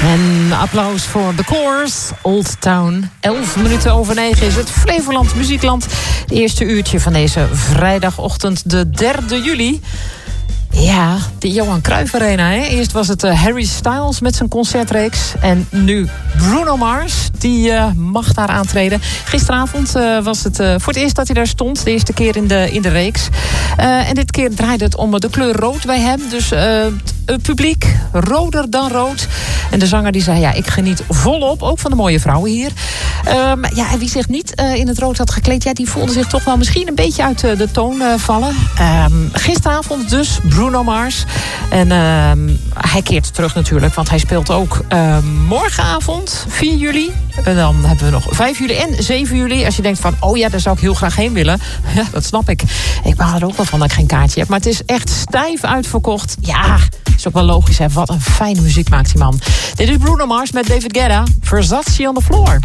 En applaus voor The Course, Old Town. 11 minuten over 9 is het Flevoland Muziekland. Het eerste uurtje van deze vrijdagochtend, de 3 juli. Ja, de Johan Cruijff Arena. Hè? Eerst was het Harry Styles met zijn concertreeks. En nu Bruno Mars, die mag daar aantreden. Gisteravond was het voor het eerst dat hij daar stond. De eerste keer in de reeks. En dit keer draaide het om de kleur rood bij hem. Dus het publiek roder dan rood. En de zanger die zei, ja, ik geniet volop. Ook van de mooie vrouwen hier. Ja, en wie zich niet in het rood had gekleed, ja, die voelde zich toch wel misschien een beetje uit de toon vallen. Gisteravond dus Bruno Mars. En hij keert terug natuurlijk, want hij speelt ook morgenavond, 4 juli. En dan hebben we nog 5 juli en 7 juli. Als je denkt van, oh ja, daar zou ik heel graag heen willen. Ja, dat snap ik. Ik baal er ook wel van dat ik geen kaartje heb. Maar het is echt stijf uitverkocht. Ja, is ook wel logisch, hè. Wat een fijne muziek maakt die man. Dit is Bruno Mars met David Guetta. Versace on the Floor.